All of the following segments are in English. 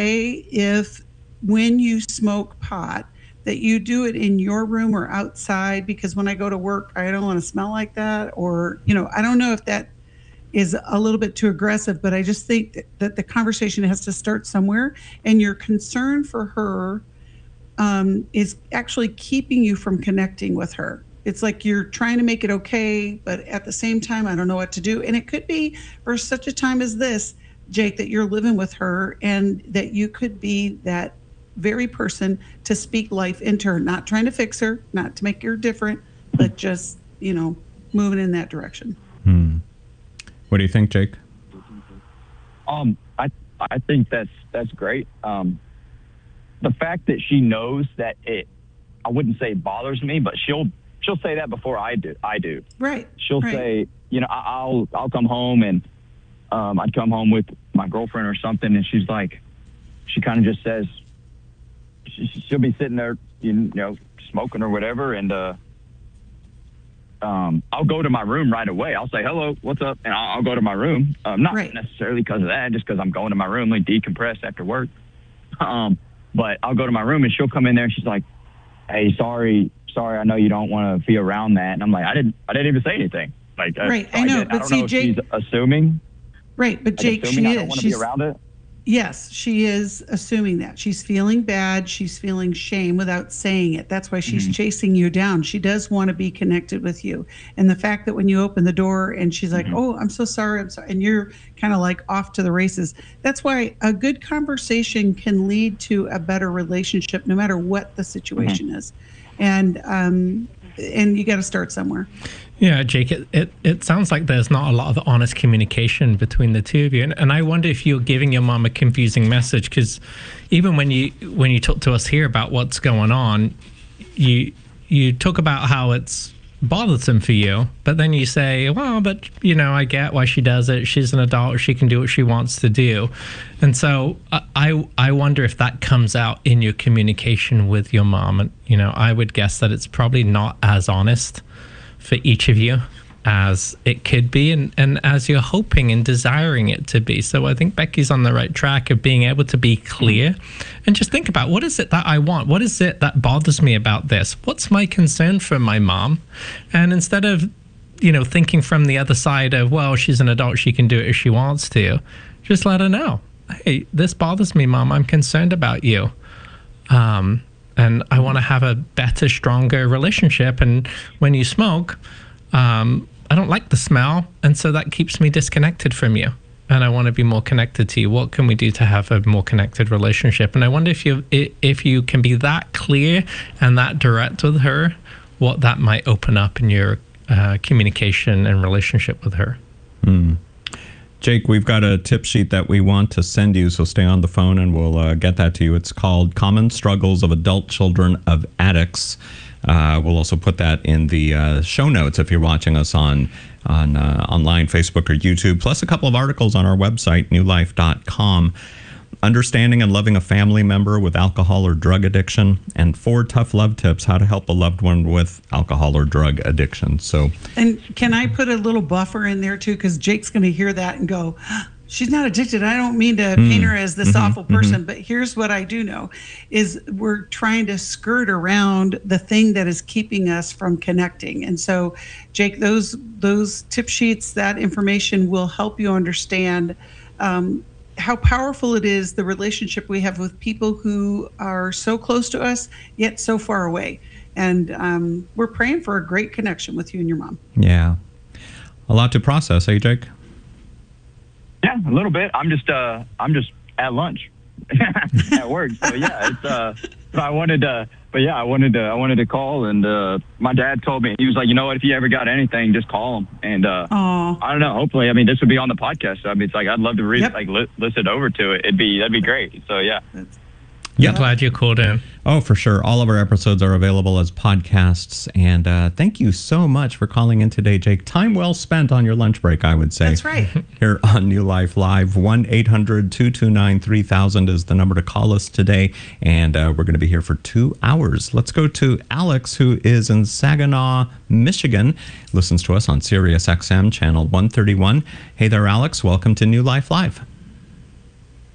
okay if when you smoke pot, that you do it in your room or outside? Because when I go to work, I don't want to smell like that. Or, I don't know if that is a little bit too aggressive, but I just think that the conversation has to start somewhere. And your concern for her is actually keeping you from connecting with her. It's like you're trying to make it okay, but at the same time, I don't know what to do. And it could be for such a time as this, Jake, that you're living with her and that you could be that very person to speak life into her, not trying to fix her, not to make her different, but just, moving in that direction. What do you think, Jake? I think that's great. The fact that she knows that I wouldn't say it bothers me, but she'll say that before I do. Right. She'll say, I'll come home and I'd come home with my girlfriend or something, and she's like, she kind of just says, she'll be sitting there, smoking or whatever, and I'll go to my room right away. I'll say, hello, what's up? And I'll go to my room. Not necessarily because of that, just because I'm going to my room, like decompress after work. But I'll go to my room and she'll come in there and she's like, hey, sorry, I know you don't want to be around that. And I'm like, I didn't even say anything. Like, right, I know, but see, Jake, she's assuming. Right, but Jake, she I is. don't want to be around it. Yes, she is assuming that. She's feeling bad. She's feeling shame without saying it. That's why she's chasing you down. She does want to be connected with you. And the fact that when you open the door and she's like, oh, I'm so sorry, and you're kind of like off to the races. That's why a good conversation can lead to a better relationship no matter what the situation is. And you got to start somewhere. Yeah, Jake, it sounds like there's not a lot of honest communication between the two of you. And I wonder if you're giving your mom a confusing message, because even when you talk to us here about what's going on, you talk about how it's bothersome for you, but then you say, well, but, I get why she does it. She's an adult. She can do what she wants to do. And so I wonder if that comes out in your communication with your mom. And, I would guess that it's probably not as honest for each of you as it could be and as you're hoping and desiring it to be. So I think Becky's on the right track of being able to be clear and just think about, what is it that I want? What is it that bothers me about this? What's my concern for my mom? And instead of, thinking from the other side of, well, she's an adult, she can do it if she wants to, just let her know, hey, this bothers me, Mom. I'm concerned about you. And I want to have a better, stronger relationship. And when you smoke, I don't like the smell. And so that keeps me disconnected from you. And I want to be more connected to you. What can we do to have a more connected relationship? And I wonder if you can be that clear and that direct with her, what that might open up in your communication and relationship with her. Jake, we've got a tip sheet that we want to send you, so stay on the phone and we'll get that to you. It's called Common Struggles of Adult Children of Addicts. We'll also put that in the show notes if you're watching us on online, Facebook or YouTube, plus a couple of articles on our website, newlife.com. Understanding and loving a family member with alcohol or drug addiction, and 4 tough love tips, how to help a loved one with alcohol or drug addiction. So, and can I put a little buffer in there too? Because Jake's going to hear that and go, she's not addicted. I don't mean to paint her as this awful person, but here's what I do know is we're trying to skirt around the thing that is keeping us from connecting. And so, Jake, those tip sheets, that information will help you understand how powerful it is, the relationship we have with people who are so close to us, yet so far away. And we're praying for a great connection with you and your mom. Yeah. A lot to process, eh, Jake? Yeah, a little bit. I'm just at lunch at work. So yeah, it's I wanted to call, and my dad told me, he was like, you know what, if you ever got anything, just call him. And I don't know, hopefully, this would be on the podcast. So it's like, I'd love to listen over to it. That'd be great. So yeah. Yeah, glad you called in. Oh, for sure. All of our episodes are available as podcasts. And thank you so much for calling in today, Jake. Time well spent on your lunch break, I would say. That's right. Here on New Life Live, 1-800-229-3000 is the number to call us today. And we're going to be here for 2 hours. Let's go to Alex, who is in Saginaw, Michigan. Listens to us on Sirius XM, channel 131. Hey there, Alex. Welcome to New Life Live.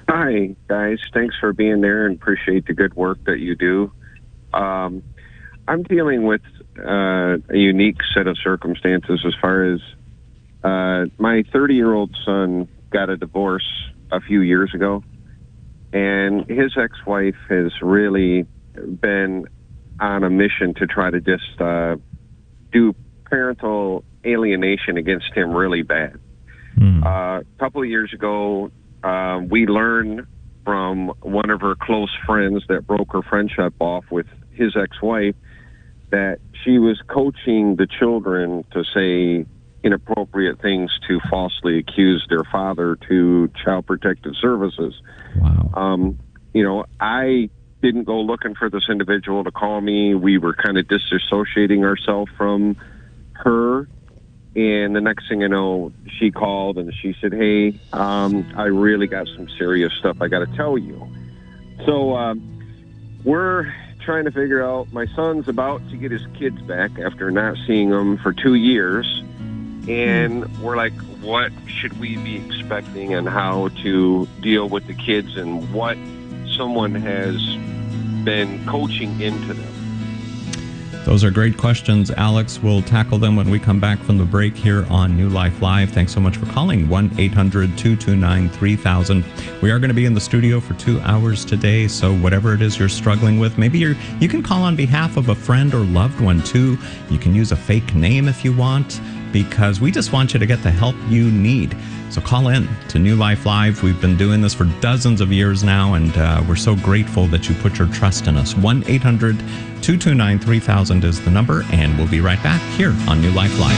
Hi, guys. Thanks for being there and appreciate the good work that you do. I'm dealing with a unique set of circumstances as far as my 30-year-old son got a divorce a few years ago, and his ex-wife has really been on a mission to try to just do parental alienation against him really bad. A couple of years ago, we learned from one of her close friends that broke her friendship off with his ex-wife that she was coaching the children to say inappropriate things to falsely accuse their father to Child Protective Services. Wow. I didn't go looking for this individual to call me. We were kind of disassociating ourselves from her. And the next thing I know, she called and she said, hey, I really got some serious stuff I got to tell you. So we're trying to figure out, my son's about to get his kids back after not seeing them for 2 years. And we're like, what should we be expecting and how to deal with the kids and what someone has been coaching into them? Those are great questions, Alex. We'll tackle them when we come back from the break here on New Life Live. Thanks so much for calling 1-800-229-3000. We are going to be in the studio for 2 hours today, so whatever it is you're struggling with, maybe you can call on behalf of a friend or loved one too. You can use a fake name if you want, because we just want you to get the help you need. So call in to New Life Live. We've been doing this for dozens of years now, and we're so grateful that you put your trust in us. 1-800-229-3000 is the number, and we'll be right back here on New Life Live.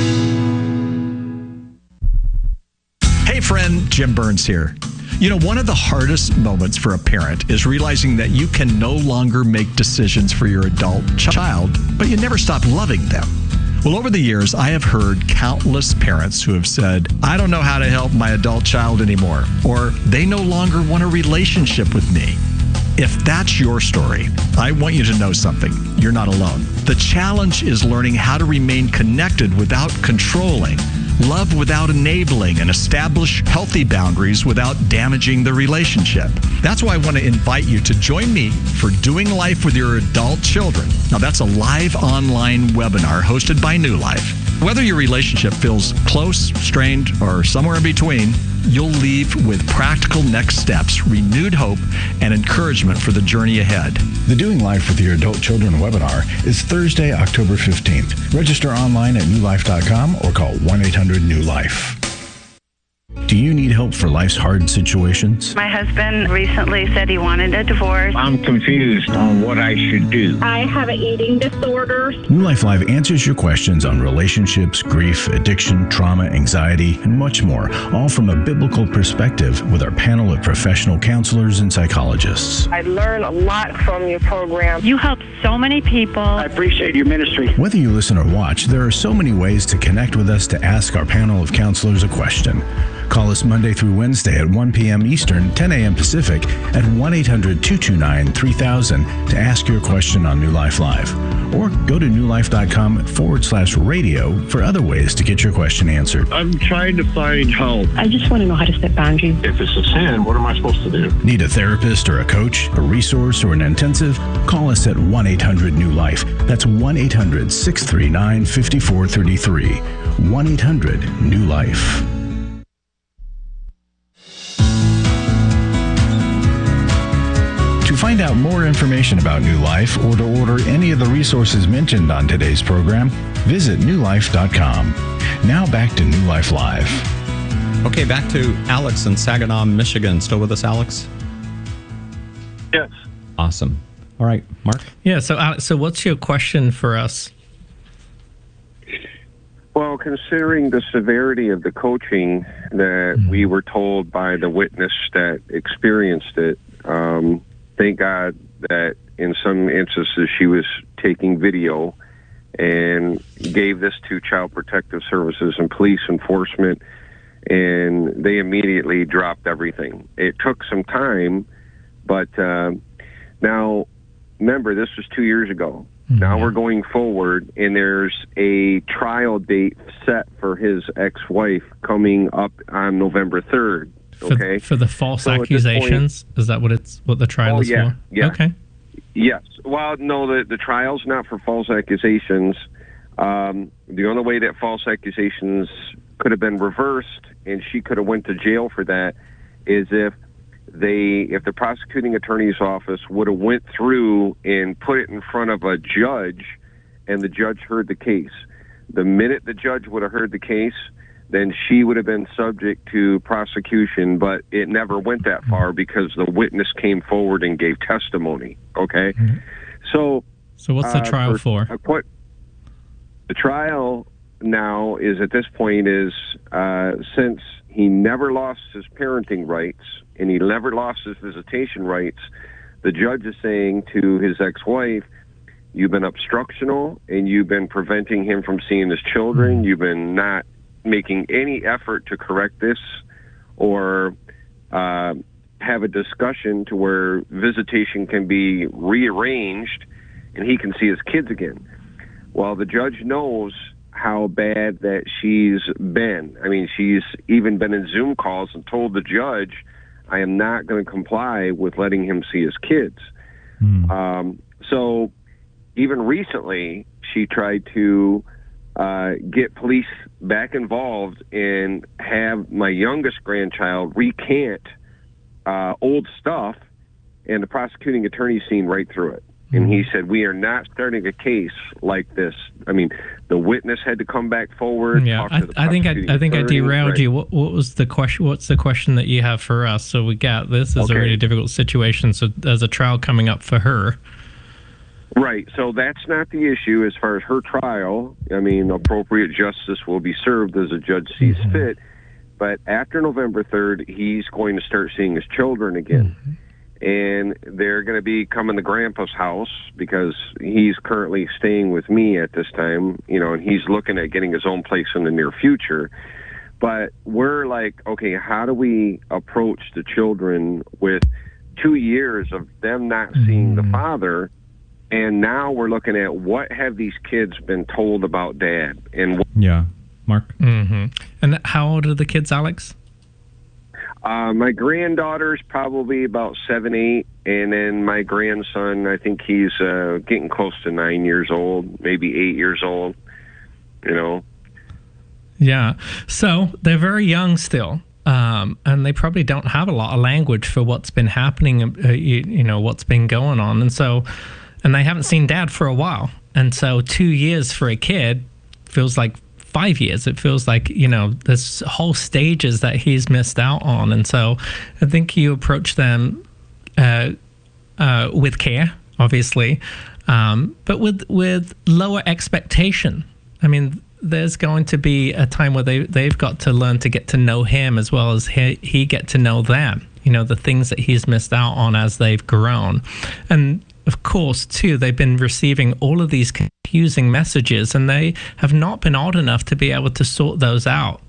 Hey friend, Jim Burns here. You know, one of the hardest moments for a parent is realizing that you can no longer make decisions for your adult child, but you never stop loving them. Well, over the years, I have heard countless parents who have said, I don't know how to help my adult child anymore, or they no longer want a relationship with me. If that's your story, I want you to know something. You're not alone. The challenge is learning how to remain connected without controlling, love without enabling, and establish healthy boundaries without damaging the relationship. That's why I want to invite you to join me for Doing Life with Your Adult Children. Now, that's a live online webinar hosted by New Life. Whether your relationship feels close, strained, or somewhere in between, you'll leave with practical next steps, renewed hope, and encouragement for the journey ahead. The Doing Life with Your Adult Children webinar is Thursday, October 15th. Register online at newlife.com or call 1-800-NEW-LIFE. Do you need help for life's hard situations? My husband recently said he wanted a divorce. I'm confused on what I should do. I have an eating disorder. New Life Live answers your questions on relationships, grief, addiction, trauma, anxiety, and much more, all from a biblical perspective with our panel of professional counselors and psychologists. I learn a lot from your program. You help so many people. I appreciate your ministry. Whether you listen or watch, there are so many ways to connect with us to ask our panel of counselors a question. Call us Monday through Wednesday at 1 p.m. Eastern, 10 a.m. Pacific at 1-800-229-3000 to ask your question on New Life Live. Or go to newlife.com/radio for other ways to get your question answered. I'm trying to find help. I just want to know how to set boundaries. If it's a sin, what am I supposed to do? Need a therapist or a coach, a resource, or an intensive? Call us at 1-800-NEW-LIFE. That's 1-800-639-5433. 1-800-NEW-LIFE. To find out more information about New Life or to order any of the resources mentioned on today's program, visit newlife.com. Now back to New Life Live. Okay, back to Alex in Saginaw, Michigan. Still with us, Alex? Yes. Awesome. All right, Mark? Yeah, so Alex, so what's your question for us? Well, considering the severity of the coaching that we were told by the witness that experienced it, thank God that in some instances she was taking video and gave this to Child Protective Services and police enforcement, and they immediately dropped everything. It took some time, but now, remember, this was 2 years ago. Now we're going forward, and there's a trial date set for his ex-wife coming up on November 3rd. Okay. For the false So at this accusations, is that what the trial is for? Yeah. Okay. Yes. Well, no, the trial's not for false accusations. The only way that false accusations could have been reversed and she could have went to jail for that is if the prosecuting attorney's office would have went through and put it in front of a judge and the judge heard the case. The minute the judge would have heard the case, then she would have been subject to prosecution, but it never went that far because the witness came forward and gave testimony. Okay? Mm-hmm. So what's the trial for? The trial now is at this point is since he never lost his parenting rights and he never lost his visitation rights, the judge is saying to his ex-wife, you've been obstructional and you've been preventing him from seeing his children. You've been not making any effort to correct this or have a discussion to where visitation can be rearranged and he can see his kids again. Well, the judge knows how bad that she's been. I mean, she's even been in Zoom calls and told the judge, I am not going to comply with letting him see his kids. So even recently, she tried to get police back involved and have my youngest grandchild recant old stuff, and the prosecuting attorney seen right through it. And he said, we are not starting a case like this. I mean, the witness had to come back forward. Yeah, I think I derailed right. you. What was the question? What's the question that you have for us? So we got this is a really difficult situation. So there's a trial coming up for her. Right. So that's not the issue as far as her trial. I mean, appropriate justice will be served as a judge sees fit. But after November 3rd, he's going to start seeing his children again. And they're going to be coming to Grandpa's house because he's currently staying with me at this time, and he's looking at getting his own place in the near future. But we're like, okay, how do we approach the children with 2 years of them not seeing the father? And now we're looking at what have these kids been told about dad? And Mark? And how old are the kids, Alex? My granddaughter's probably about 7, 8, and then my grandson, I think he's getting close to 9 years old, maybe 8 years old, Yeah, so they're very young still, and they probably don't have a lot of language for what's been happening, what's been going on, and they haven't seen dad for a while, and so 2 years for a kid feels like 5 years. It feels like, there's whole stages that he's missed out on. And so I think you approach them with care, obviously, but with lower expectation. I mean, there's going to be a time where they've got to learn to get to know him as well as he get to know them, the things that he's missed out on as they've grown. And of course, too, they've been receiving all of these confusing messages, and they have not been old enough to be able to sort those out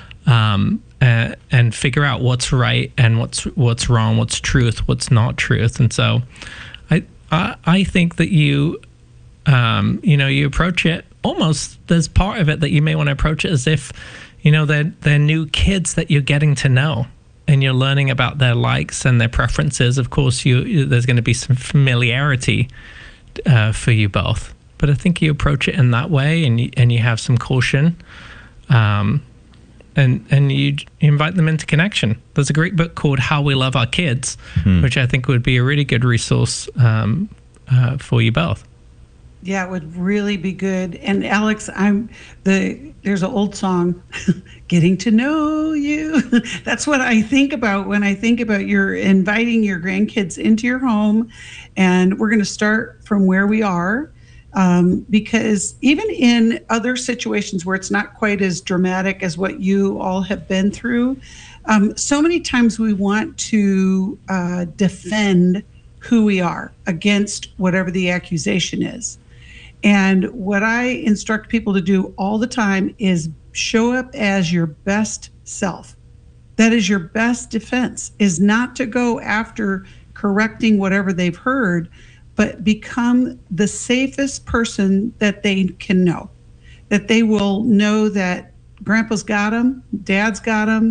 and figure out what's right and what's wrong, what's truth, what's not truth. And so, I think that you approach it almost. There's part of it that you may want to approach it as if, they're new kids that you're getting to know. And you're learning about their likes and their preferences. Of course, there's going to be some familiarity for you both. But I think you approach it in that way, and you have some caution, and you invite them into connection. There's a great book called How We Love Our Kids, which I think would be a really good resource for you both. Yeah, it would really be good. And Alex, there's an old song, Getting to Know You. That's what I think about when I think about you're inviting your grandkids into your home. And we're going to start from where we are, because even in other situations where it's not quite as dramatic as what you all have been through, so many times we want to defend who we are against whatever the accusation is. And what I instruct people to do all the time is show up as your best self. That is your best defense, is not to go after correcting whatever they've heard, but become the safest person that they can know. That they will know that Grandpa's got them, Dad's got them,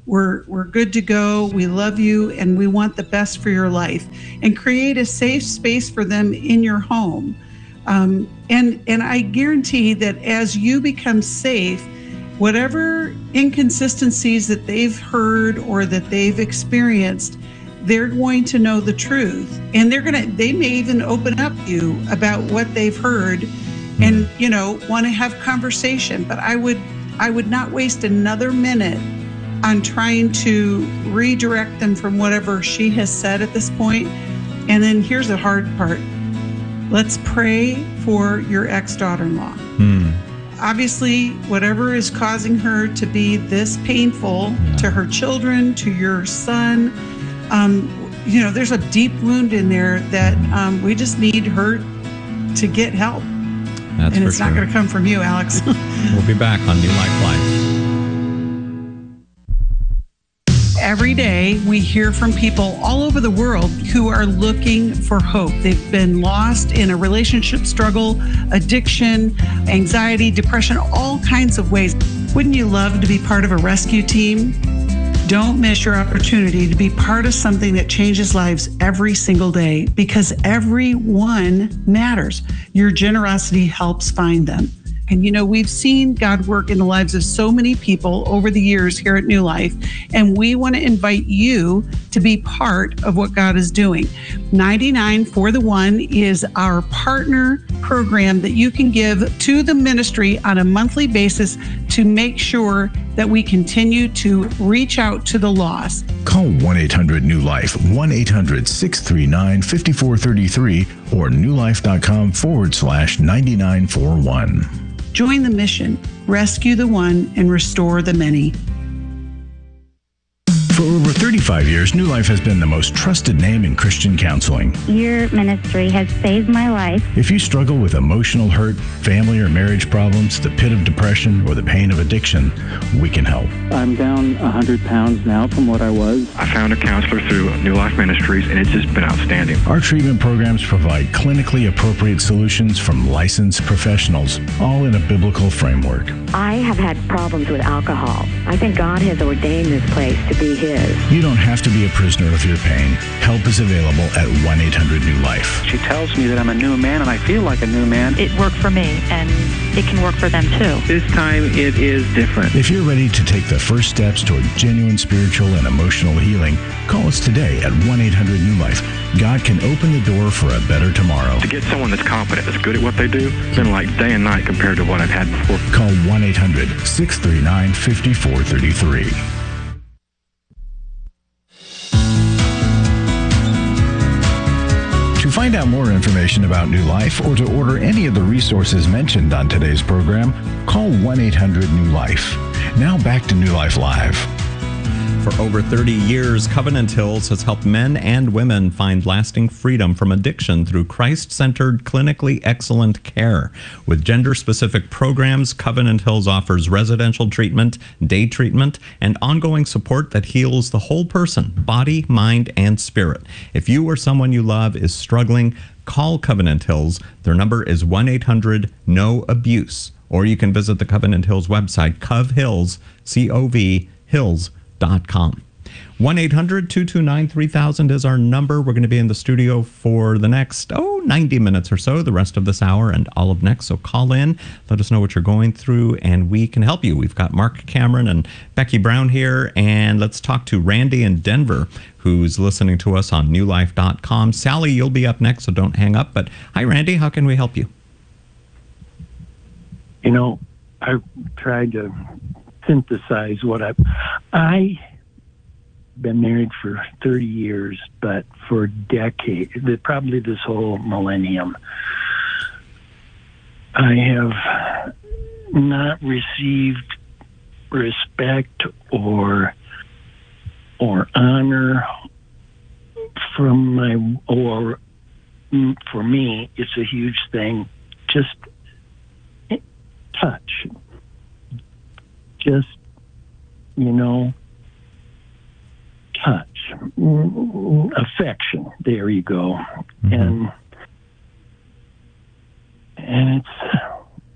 we're good to go. We love you, and we want the best for your life. And create a safe space for them in your home. And I guarantee that as you become safe, whatever inconsistencies that they've heard or that they've experienced, they're going to know the truth. And they may even open up to you about what they've heard and, want to have conversation. But I would not waste another minute on trying to redirect them from whatever she has said at this point. And then here's the hard part. Let's pray for your ex-daughter-in-law. Obviously, whatever is causing her to be this painful to her children, to your son, there's a deep wound in there that we just need her to get help. That's and for it's not going to come from you, Alex. We'll be back on New Life Live. Every day, we hear from people all over the world who are looking for hope. They've been lost in a relationship struggle, addiction, anxiety, depression, all kinds of ways. Wouldn't you love to be part of a rescue team? Don't miss your opportunity to be part of something that changes lives every single day, because everyone matters. Your generosity helps find them. And we've seen God work in the lives of so many people over the years here at New Life, and we want to invite you to be part of what God is doing. 99 for the One is our partner program that you can give to the ministry on a monthly basis to make sure that we continue to reach out to the lost. Call 1-800-NEW-LIFE, 1-800-639-5433, or newlife.com/9941. Join the mission, rescue the one, and restore the many. For over 35 years, New Life has been the most trusted name in Christian counseling. Your ministry has saved my life. If you struggle with emotional hurt, family or marriage problems, the pit of depression, or the pain of addiction, we can help. I'm down 100 pounds now from what I was. I found a counselor through New Life Ministries, and it's just been outstanding. Our treatment programs provide clinically appropriate solutions from licensed professionals, all in a biblical framework. I have had problems with alcohol. I think God has ordained this place to be His. You don't have to be a prisoner of your pain. Help is available at 1-800-NEW-LIFE. She tells me that I'm a new man, and I feel like a new man. It worked for me, and it can work for them too. This time it is different. If you're ready to take the first steps toward genuine spiritual and emotional healing, call us today at 1-800-NEW-LIFE. God can open the door for a better tomorrow. To get someone that's confident, that's good at what they do, it's been like day and night compared to what I've had before. Call 1-800-639-5433. To find out more information about New Life or to order any of the resources mentioned on today's program, call 1-800-NEW-LIFE. Now back to New Life Live. For over 30 years, Covenant Hills has helped men and women find lasting freedom from addiction through Christ-centered, clinically excellent care. With gender-specific programs, Covenant Hills offers residential treatment, day treatment, and ongoing support that heals the whole person, body, mind, and spirit. If you or someone you love is struggling, call Covenant Hills. Their number is 1-800-NO-ABUSE. Or you can visit the Covenant Hills website, CovHills, C-O-V, Hills.com. 1-800-229-3000 is our number. We're going to be in the studio for the next 90 minutes or so, the rest of this hour and all of next. So call in, let us know what you're going through, and we can help you. We've got Mark Cameron and Becky Brown here, and let's talk to Randy in Denver, who's listening to us on newlife.com. Sally, you'll be up next, so don't hang up. But hi, Randy, how can we help you? I tried to synthesize what I've been married for 30 years, but for decades, probably this whole millennium, I have not received respect or honor from for me, it's a huge thing. Just touch. Just, touch. Affection. There you go. Mm-hmm. And it's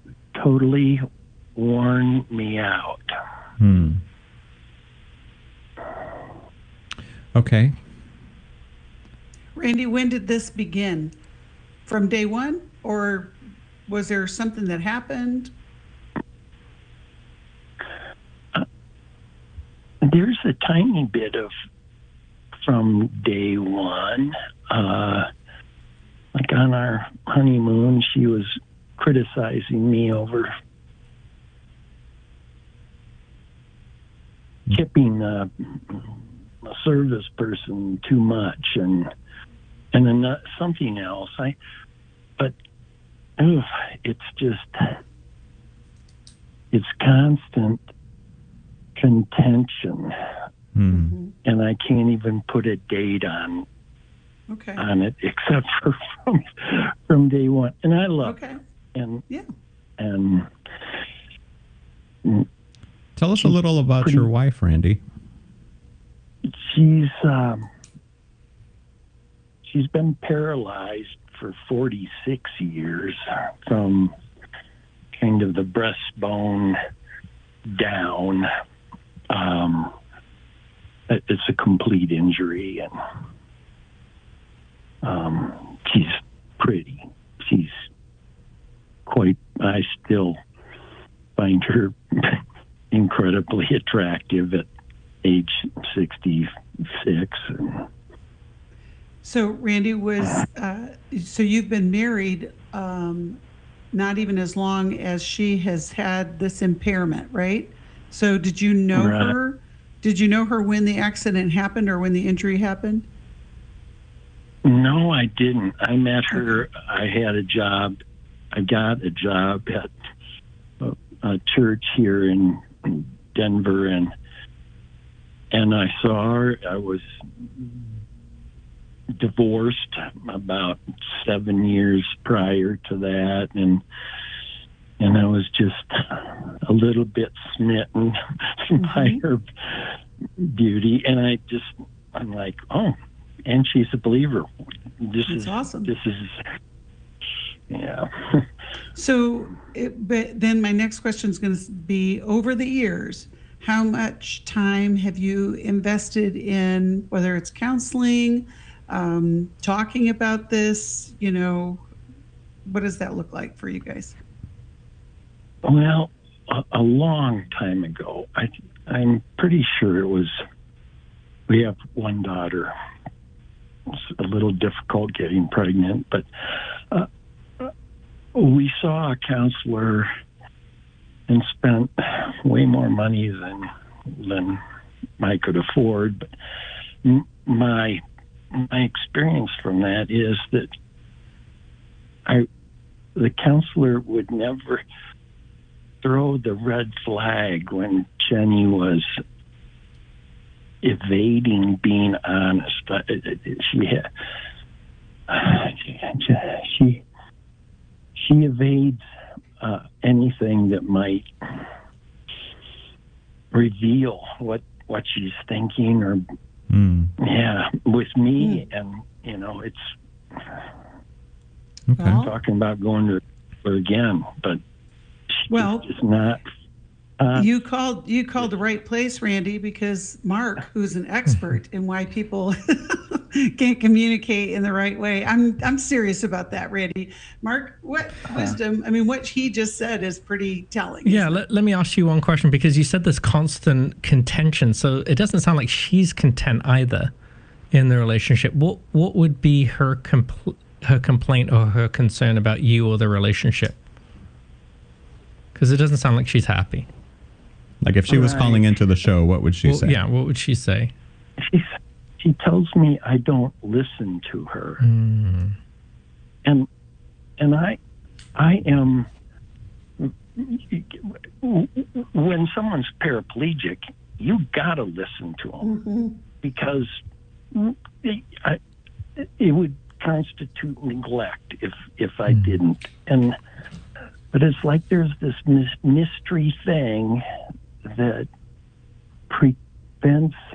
totally worn me out. Okay. Randy, when did this begin? From day one, or was there something that happened? There's a tiny bit of from day one. Like on our honeymoon, she was criticizing me over tipping a service person too much, and something else. It's constant contention, and I can't even put a date on it, except for from day one. And I love it. And tell us a little about your wife, Randy. She's been paralyzed for 46 years from kind of the breastbone down. It's a complete injury, and she's pretty. She's quite. I still find her incredibly attractive at age 66. So, Randy, so you've been married not even as long as she has had this impairment, right? So did you know her? Did you know her when the accident happened or when the injury happened? No, I didn't. I met her. I got a job at a church here in Denver, and I saw her. I was divorced about 7 years prior to that, and I was just a little bit smitten by her beauty, and I'm like, oh, and she's a believer. That's awesome. Yeah. So, but then my next question is going to be, over the years, how much time have you invested in, whether it's counseling, talking about this, what does that look like for you guys? Well, a long time ago, I'm pretty sure we have one daughter. It's a little difficult getting pregnant, but we saw a counselor and spent way more money than I could afford. But my experience from that is that the counselor would never throw the red flag when Jenny was evading being honest. She evades anything that might reveal what she's thinking, or with me, and it's talking about going to her again, but it's not. You called the right place, Randy, because Mark, who's an expert in why people can't communicate in the right way. I'm serious about that, Randy. Mark, what wisdom? I mean, what he just said is pretty telling. Yeah, let me ask you one question, because you said this constant contention, so it doesn't sound like she's content either in the relationship. What would be her complaint or her concern about you or the relationship? Because it doesn't sound like she's happy. Like if she was calling into the show, what would she say? Yeah, what would she say? She tells me I don't listen to her, and I am. When someone's paraplegic, you gotta listen to them, because it would constitute neglect if I didn't. But it's like there's this mystery thing that prevents.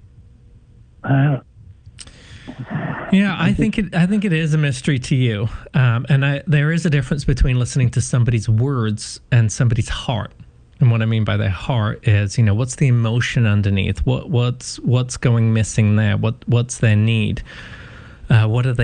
I think it is a mystery to you, and there is a difference between listening to somebody's words and somebody's heart. And what I mean by their heart is, what's the emotion underneath? What's going missing there? What's their need? What are they